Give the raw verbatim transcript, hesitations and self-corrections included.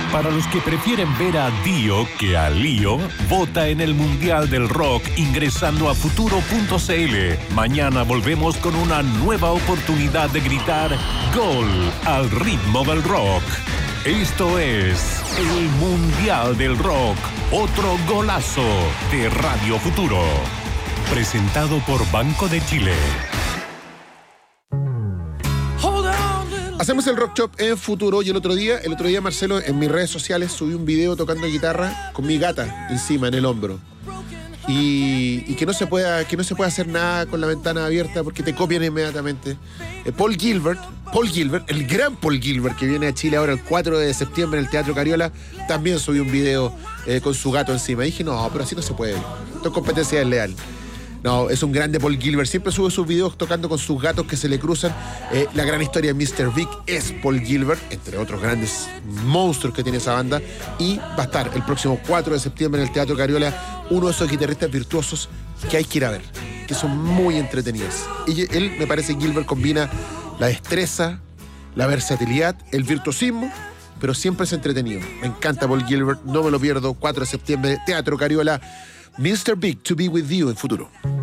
Para los que prefieren ver a Dio que a Lío, vota en el Mundial del Rock ingresando a futuro punto c l. Mañana volvemos con una nueva oportunidad de gritar ¡Gol! Al ritmo del rock. Esto es el Mundial del Rock, otro golazo de Radio Futuro. Presentado por Banco de Chile. Hacemos el Rock Shop en Futuro y el otro día, el otro día Marcelo, en mis redes sociales subí un video tocando guitarra con mi gata encima, en el hombro. Y, y que no se pueda, que no se pueda hacer nada con la ventana abierta porque te copian inmediatamente. Eh, Paul Gilbert, Paul Gilbert, el gran Paul Gilbert que viene a Chile ahora el cuatro de septiembre en el Teatro Cariola, también subió un video eh, con su gato encima. Y dije, no, pero así no se puede. Esto es competencia desleal. No, es un grande Paul Gilbert. Siempre sube sus videos tocando con sus gatos que se le cruzan. Eh, la gran historia de mister Big es Paul Gilbert, entre otros grandes monstruos que tiene esa banda. Y va a estar el próximo cuatro de septiembre en el Teatro Cariola, uno de esos guitarristas virtuosos que hay que ir a ver, que son muy entretenidos. Y él, me parece, Gilbert combina la destreza, la versatilidad, el virtuosismo, pero siempre es entretenido. Me encanta Paul Gilbert, no me lo pierdo. cuatro de septiembre, Teatro Cariola. mister Big, To Be With You en Futuro.